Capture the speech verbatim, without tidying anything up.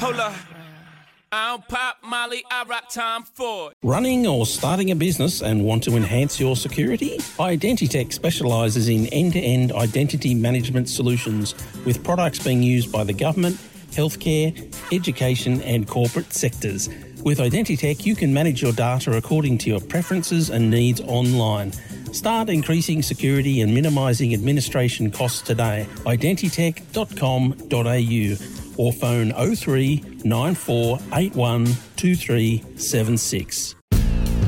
Hold up. I don't pop Molly, I rock Tom Ford. Running or starting a business and want to enhance your security? Identitech specialises in end-to-end identity management solutions with products being used by the government, healthcare, education and corporate sectors. With Identitech, you can manage your data according to your preferences and needs online. Start increasing security and minimising administration costs today. identitech dot com dot a u or phone oh three nine four eight one two three seven six.